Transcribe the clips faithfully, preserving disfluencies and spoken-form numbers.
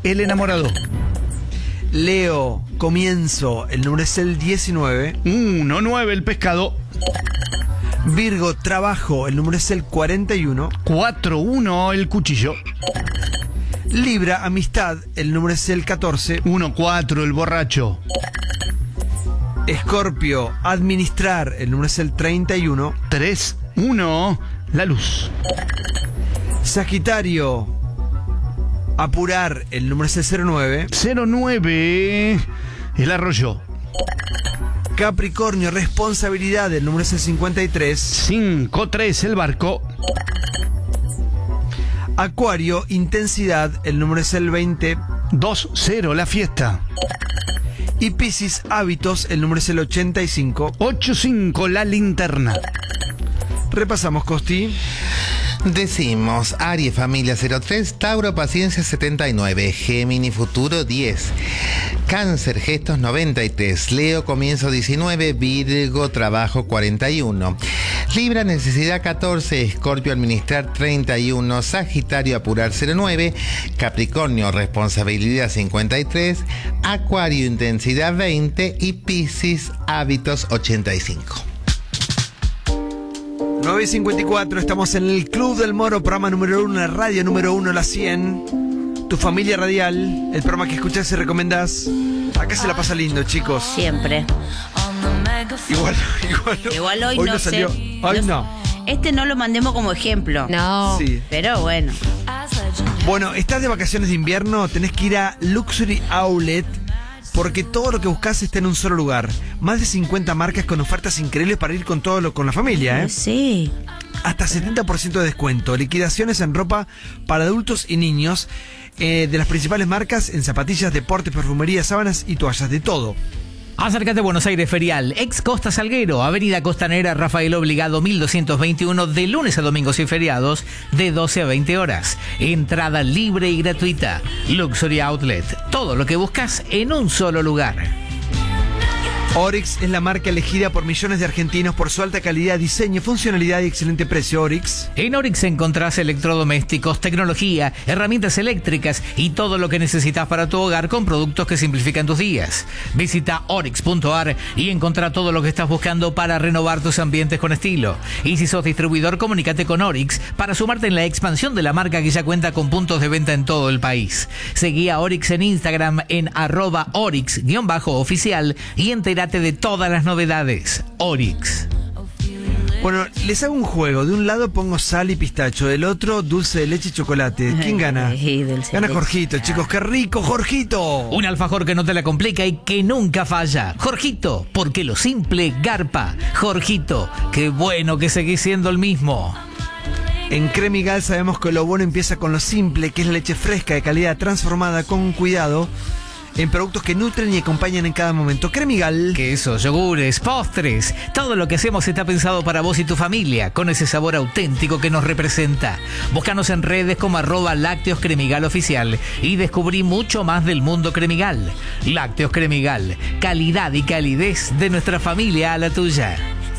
el enamorado. Leo, comienzo, el número es el diecinueve. uno nueve, el pescado. Virgo, trabajo, el número es el cuarenta y uno. cuatro uno, el cuchillo. Libra, amistad, el número es el catorce. uno cuatro, el borracho. Escorpio, administrar, el número es el treinta y uno. tres uno, la luz. Sagitario, apurar, el número es el cero nueve. cero nueve, el arroyo. Capricornio, responsabilidad, el número es el cincuenta y tres. cinco tres, el barco. Acuario, intensidad, el número es el veinte. dos cero, la fiesta. Y Piscis, hábitos, el número es el ochenta y cinco. ocho cinco, la linterna. Repasamos, Costi. Decimos, Aries, familia cero tres, Tauro, paciencia setenta y nueve, Géminis, futuro diez, Cáncer, gestos noventa y tres, Leo, comienzo diecinueve, Virgo, trabajo cuarenta y uno, Libra, necesidad catorce, Escorpio, administrar treinta y uno, Sagitario, apurar cero nueve, Capricornio, responsabilidad cincuenta y tres, Acuario, intensidad veinte y Piscis, hábitos ochenta y cinco. nueve y cincuenta y cuatro, estamos en el Club del Moro, programa número uno, la radio número uno, la cien. Tu familia radial, el programa que escuchás y recomendás. Acá se la pasa lindo, chicos. Siempre. Igual, igual, Igual hoy, hoy no no salió. sé. Hoy no, no. Este no lo mandemos como ejemplo. No. Sí. Pero bueno. Bueno, estás de vacaciones de invierno, tenés que ir a Luxury Outlet, porque todo lo que buscas está en un solo lugar. Más de cincuenta marcas con ofertas increíbles para ir con todo lo, con la familia, ¿eh? Sí. Hasta setenta por ciento de descuento. Liquidaciones en ropa para adultos y niños, eh, de las principales marcas, en zapatillas, deportes, perfumería, sábanas y toallas, de todo. Acércate a Buenos Aires Ferial, ex Costa Salguero, Avenida Costanera, Rafael Obligado mil doscientos veintiuno, de lunes a domingos y feriados, de doce a veinte horas. Entrada libre y gratuita. Luxury Outlet, todo lo que buscas en un solo lugar. Oryx es la marca elegida por millones de argentinos por su alta calidad, diseño, funcionalidad y excelente precio. Oryx. En Oryx encontrás electrodomésticos, tecnología, herramientas eléctricas y todo lo que necesitas para tu hogar con productos que simplifican tus días. Visita oryx punto a r y encontrá todo lo que estás buscando para renovar tus ambientes con estilo. Y si sos distribuidor, comunícate con Oryx para sumarte en la expansión de la marca, que ya cuenta con puntos de venta en todo el país. Seguí a Oryx en Instagram en arroba oryx-oficial y entera de todas las novedades. Oryx. Bueno, les hago un juego. De un lado pongo sal y pistacho, del otro dulce de leche y chocolate. ¿Quién gana? Sí, dulce Gana de leche. Jorgito, chicos. ¡Qué rico, Jorgito! Un alfajor que no te la complica y que nunca falla. Jorgito, porque lo simple garpa. Jorgito, qué bueno que seguís siendo el mismo. En Cremigal sabemos que lo bueno empieza con lo simple, que es la leche fresca de calidad transformada con cuidado en productos que nutren y acompañan en cada momento. Cremigal. Quesos, yogures, postres, todo lo que hacemos está pensado para vos y tu familia, con ese sabor auténtico que nos representa. Búscanos en redes como arroba Lácteos Cremigal Oficial y descubrí mucho más del mundo Cremigal. Lácteos Cremigal, calidad y calidez de nuestra familia a la tuya.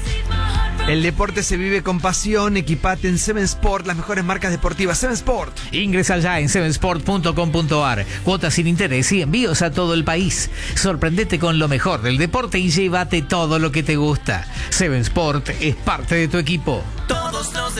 El deporte se vive con pasión. Equipate en Seven Sport, las mejores marcas deportivas. Seven Sport. Ingresa ya en seven sport punto com punto a r. Cuotas sin interés y envíos a todo el país. Sorprendete con lo mejor del deporte y llévate todo lo que te gusta. Seven Sport es parte de tu equipo. Todos los